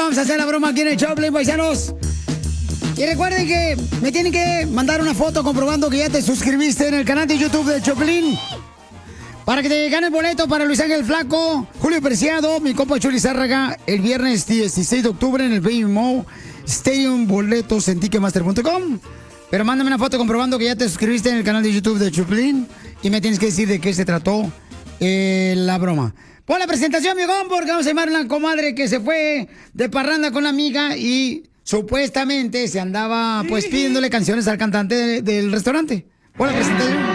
vamos a hacer la broma aquí en el Choplin, paisanos. Y recuerden que me tienen que mandar una foto comprobando que ya te suscribiste en el canal de YouTube de Choplin. Para que te ganes boleto para Luis Ángel Flaco, Julio Preciado, mi compa Chuli Zárraga, el viernes 16 de octubre en el Baby Mo Stadium, boletos en ticketmaster.com. Pero mándame una foto comprobando que ya te suscribiste en el canal de YouTube de Choplin y me tienes que decir de qué se trató la broma. Pon la presentación, viejón, porque vamos a llamar a una comadre que se fue de parranda con la amiga y supuestamente se andaba pues pidiéndole canciones al cantante del restaurante. Pon la presentación.